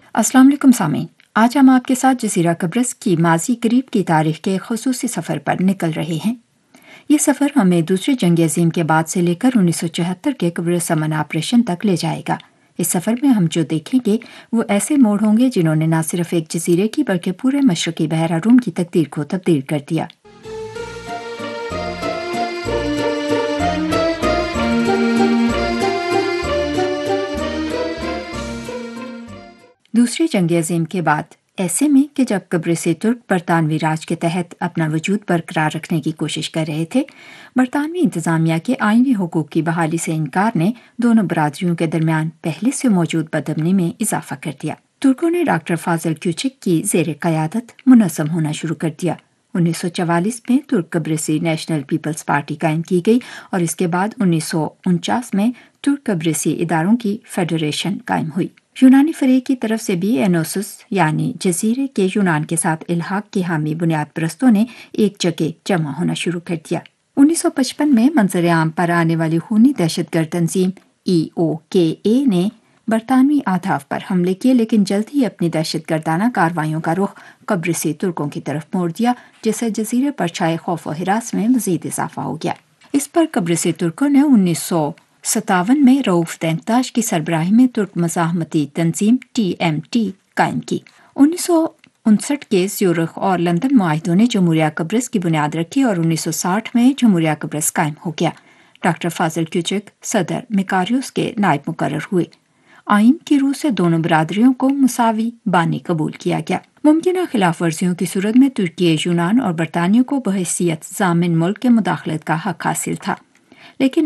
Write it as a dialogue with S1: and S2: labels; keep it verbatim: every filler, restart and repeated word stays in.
S1: अस्सलाम वालेकुम सामीन। आज हम आपके साथ जज़ीरा कब्रस की माजी करीब की तारीख के खसूसी सफ़र पर निकल रहे हैं। ये सफ़र हमें दूसरी जंग अज़ीम के बाद से लेकर उन्नीस सौ चौहत्तर के कब्रस अमन ऑपरेशन तक ले जाएगा। इस सफ़र में हम जो देखेंगे वो ऐसे मोड़ होंगे जिन्होंने न सिर्फ एक जजीरे की बल्कि पूरे मशरक़ी बहरा रूम की तकदीर को तब्दील कर दिया। दूसरी जंग अज़ीम के बाद ऐसे में कि जब कब्रिसी तुर्क बरतानवी राज के तहत अपना वजूद बरकरार रखने की कोशिश कर रहे थे, बरतानवी इंतज़ामिया के आइनी हुकूक की बहाली से इनकार ने दोनों बरादरियों के दरमियान पहले से मौजूद बदअमनी में इजाफा कर दिया। तुर्कों ने डॉक्टर फाजल क्यूचिक की ज़ेर क़यादत मुनज़्ज़म होना शुरू कर दिया। उन्नीस सौ चवालीस में तुर्क कब्रिसी नेशनल पीपल्स पार्टी कायम की गई और इसके बाद उन्नीस सौ उनचास में तुर्क कब्रिसी इदारों की फेडरेशन कायम हुई। यूनानी फरीक की तरफ से भी एनोसस यानी जजीरे के यूनान के साथ इल्हाक की हामी बुनियाद परस्तों ने एक जगह जमा होना शुरू कर दिया। उन्नीस सौ पचपन में मंजर आम पर आने वाली खूनी दहशतगर्द तंजीम ई ओ के ए ने बरतानवी आधाफ पर हमले किए, लेकिन जल्द ही अपनी दहशतगर्दाना कार्रवाइयों का रुख कब्रिसी तुर्कों की तरफ मोड़ दिया, जिससे जजीरे पर छाए खौफ व हिरास में मजीद इजाफा हो गया। इस पर कब्रिसी तुर्कों ने उन्नीस सौ सतावन में रऊफ देंताश की सरबराही में तुर्क मज़ाहमती तंजीम टी एम टी कायम की। उन्नीस सौ उनसठ के ज़्यूरिख और लंदन मुआहिदों ने जमहूरिया कब्रस की बुनियाद रखी और उन्नीस सौ साठ में जमहूरिया कब्रस कायम हो गया। डॉक्टर फाजल क्यूचिक सदर मिकारियोस के नायब मुकर्रर हुए। आइन की रूह से दोनों बरादरियों को मुसावी बानी कबूल किया गया। मुमकिन खिलाफ वर्जियों की सूरत में तुर्की, यूनान और बरतानिया को बहैसियत ज़ामिन मुल्क के मुदाखलत का हक हासिल था, लेकिन